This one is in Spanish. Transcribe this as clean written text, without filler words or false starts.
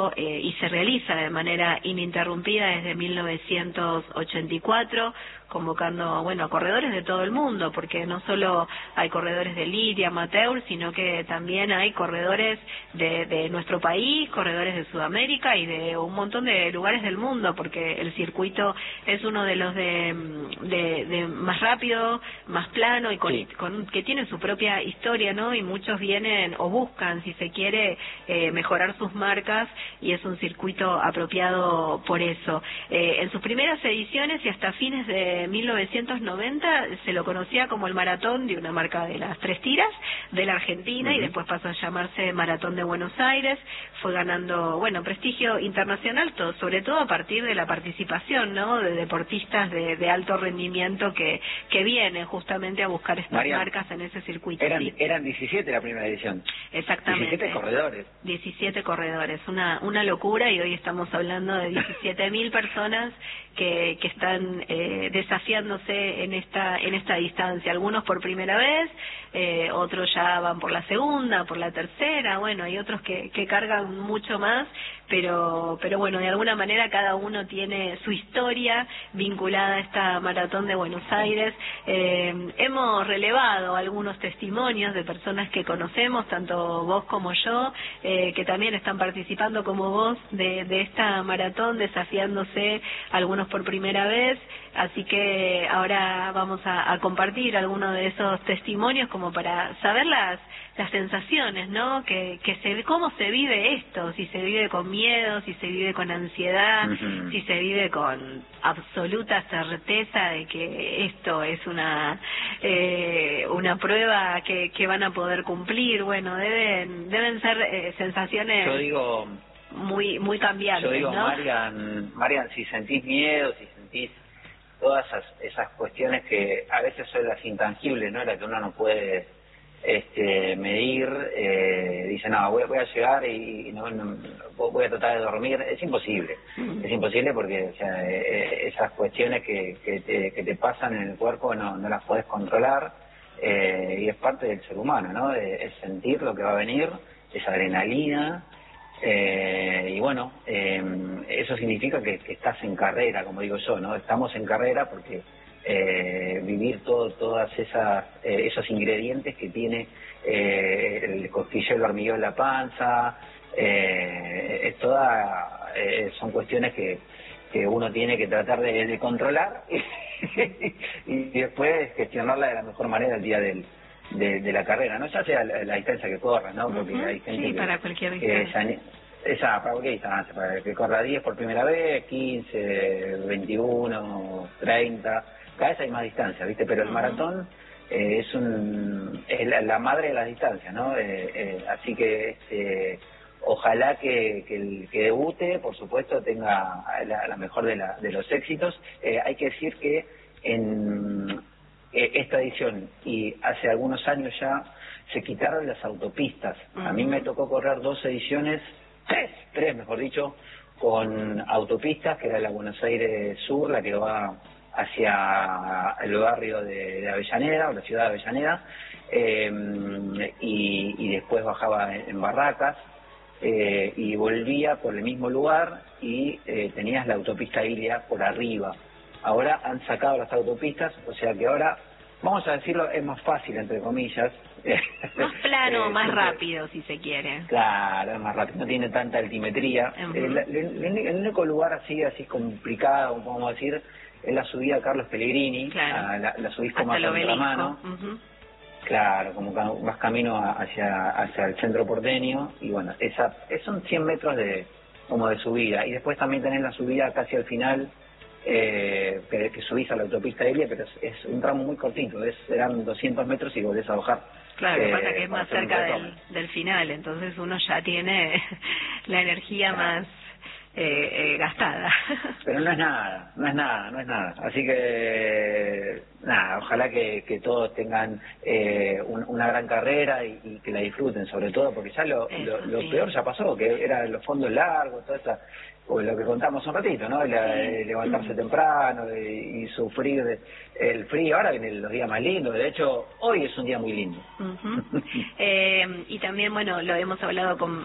realizó y se realiza de manera ininterrumpida desde 1984, convocando, bueno, a corredores de todo el mundo, porque no solo hay corredores de elite, amateur, sino que también hay corredores de nuestro país, corredores de Sudamérica y de un montón de lugares del mundo, porque el circuito es uno de los de más rápido, más plano y que tiene su propia historia, ¿no? Y muchos vienen o buscan, si se quiere, mejorar sus marcas, y es un circuito apropiado por eso. En sus primeras ediciones y hasta fines de 1990 se lo conocía como el maratón de una marca de las 3 tiras de la Argentina, y después pasó a llamarse Maratón de Buenos Aires. Fue ganando, bueno, prestigio internacional, sobre todo a partir de la participación, ¿no?, de deportistas de alto rendimiento que vienen justamente a buscar estas marcas en ese circuito. Eran 17 la primera edición. Exactamente. 17 corredores. 17 corredores, una locura, y hoy estamos hablando de 17.000 personas que están desafiándose en esta distancia, algunos por primera vez, otros ya van por la segunda, por la tercera, bueno, hay otros que cargan mucho más, pero bueno, de alguna manera cada uno tiene su historia vinculada a esta maratón de Buenos Aires. Hemos relevado algunos testimonios de personas que conocemos, tanto vos como yo, que también están participando como vos de esta maratón, desafiándose, algunos por primera vez, así que ahora vamos a compartir algunos de esos testimonios como para saber las sensaciones, ¿no? Cómo se vive esto, si se vive con miedo, si se vive con ansiedad, si se vive con absoluta certeza de que esto es una prueba que van a poder cumplir. Bueno, deben ser sensaciones, yo digo, muy cambiantes, yo digo, ¿no? Marian, si sentís miedo, si sentís todas esas cuestiones que a veces son las intangibles, ¿no?, las que uno no puede medir, dice, no, voy a llegar y no voy a tratar de dormir. Es imposible porque, o sea, esas cuestiones que te pasan en el cuerpo no las podés controlar, y es parte del ser humano, ¿no? Es sentir lo que va a venir, esa adrenalina, y bueno, eso significa que estás en carrera, como digo yo, ¿no? Estamos en carrera porque vivir todas esos ingredientes que tiene el costillo, el hormigueo en la panza, son cuestiones que uno tiene que tratar de controlar y después gestionarla de la mejor manera el día de la carrera, no ya sea la distancia que corras, ¿no? Porque hay gente para cualquier distancia. Para cualquier distancia, para que corra 10 por primera vez, 15, 21, 30, cada vez hay más distancia, ¿viste? Pero el maratón es la madre de las distancias, ¿no? Así que ojalá que el que debute, por supuesto, tenga la mejor de los éxitos. Hay que decir que en esta edición y hace algunos años ya se quitaron las autopistas. A mí me tocó correr 2 ediciones, tres mejor dicho, con autopistas, que era la Buenos Aires Sur, la que va hacia el barrio de Avellaneda, o la ciudad de Avellaneda, y después bajaba en Barracas, y volvía por el mismo lugar, y tenías la autopista Ilia por arriba. Ahora han sacado las autopistas, o sea que ahora, vamos a decirlo, es más fácil, entre comillas. Más plano, más rápido, si se quiere. Claro, es más rápido, no tiene tanta altimetría. El único lugar así complicado, vamos a decir, es la subida a Carlos Pellegrini. Claro. La subís como a contramano. Claro, como vas camino hacia el centro porteño, y bueno, son 100 metros como de subida, y después también tenés la subida casi al final, que subís a la autopista Elia, pero es un tramo muy cortito, serán 200 metros y volvés a bajar. Claro, lo que pasa es que es más cerca del final, entonces uno ya tiene la energía más gastada. Pero no es nada. Así que, nada, ojalá que todos tengan una gran carrera y que la disfruten, sobre todo, porque ya lo peor ya pasó, que eran los fondos largos, toda esa, o lo que contamos un ratito, ¿no? Levantarse temprano y sufrir el frío. Ahora vienen los días más lindos, de hecho, hoy es un día muy lindo. Y también, bueno, lo hemos hablado con